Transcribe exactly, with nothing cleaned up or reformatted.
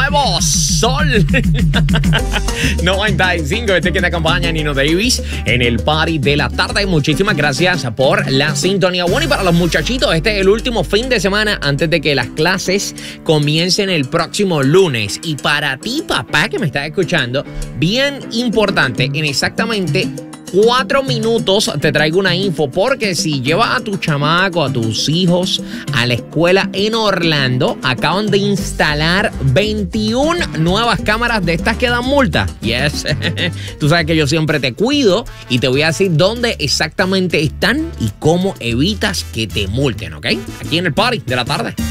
nuevo sol. noventa y cinco, este que te acompaña, Nino Davis, en el party de la tarde. Muchísimas gracias por la sintonía. Bueno, y para los muchachitos, este es el último fin de semana antes de que las clases comiencen el próximo lunes. Y para ti, papá, que me estás escuchando, bien importante, en exactamente cuatro minutos te traigo una info, porque si llevas a tu chamaco, a tus hijos a la escuela en Orlando, acaban de instalar veintiuna nuevas cámaras de estas que dan multa. Yes. Tú sabes que yo siempre te cuido y te voy a decir dónde exactamente están y cómo evitas que te multen, ¿ok? Aquí en el party de la tarde.